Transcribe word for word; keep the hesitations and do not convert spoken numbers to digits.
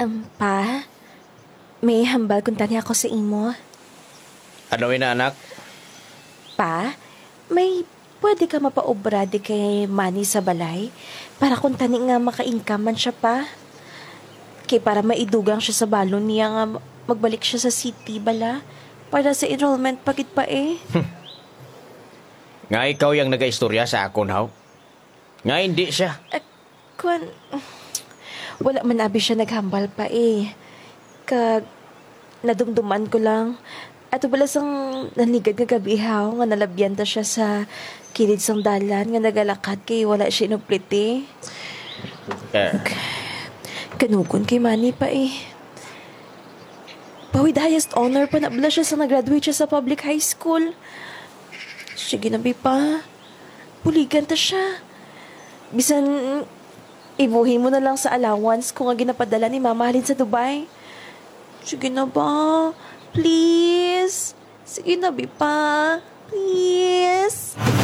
Um, pa, may hambal kung tani ako sa imo. Ano na anak? Pa, may pwede ka mapaobra di kay Manny sa balay para kung tani nga maka-income man siya pa. Kay para maidugang siya sa balon niya nga magbalik siya sa city bala para sa enrollment pagit pa eh. Nga ikaw yung nag-istorya sa akon, haw? Nga hindi siya. At kwan, wala man abi siya naghambal pa eh. Kag, nadumduman ko lang. At balas ang nanligad nga gabihaw nga nalabyan ta siya sa kilid sang dalan nga nagalakad kay wala siya inupliti. Eh, Kanugon kay Manny pa eh. Pawid highest honor pa na bala siya sa nag-graduate siya sa public high school. Sige na pa. Puligan ta siya. Bisan, ibuhin mo na lang sa allowance kung nga ginapadala ni Mama halin sa Dubai. Sige na ba? Please. Sige na pa. Please.